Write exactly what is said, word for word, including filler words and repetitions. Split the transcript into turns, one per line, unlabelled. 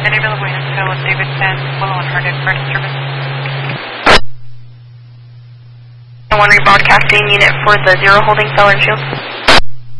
Any available intel with David ten, Willow and Hardin for disturbance.
one rebroadcasting unit for the zero holding cell and shield.